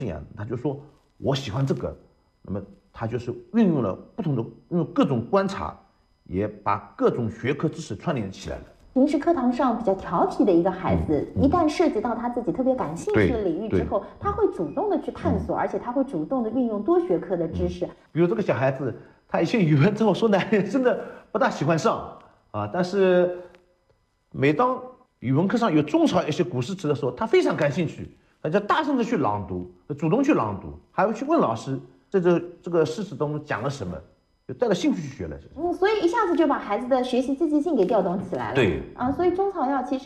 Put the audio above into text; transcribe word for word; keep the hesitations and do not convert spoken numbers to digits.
信仰，他就说我喜欢这个，那么他就是运用了不同的用各种观察，也把各种学科知识串联起来了。 平时课堂上比较调皮的一个孩子，嗯嗯、一旦涉及到他自己特别感兴趣的领域之后，他会主动的去探索，嗯、而且他会主动的运用多学科的知识。嗯、 比如这个小孩子，他一些语文之后说呢，真的不大喜欢上啊，但是每当语文课上有中朝一些古诗词的时候，他非常感兴趣，他就大声的去朗读，主动去朗读，还会去问老师，这这这个诗词当中讲了什么。就带着兴趣去学了， 嗯，所以一下子就把孩子的学习积极性给调动起来了。 对， 啊，所以中草药其实。